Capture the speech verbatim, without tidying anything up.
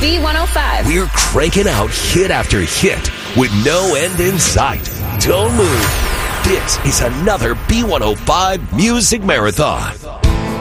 B one oh five. We're cranking out hit after hit with no end in sight. Don't move. This is another B one oh five Music Marathon.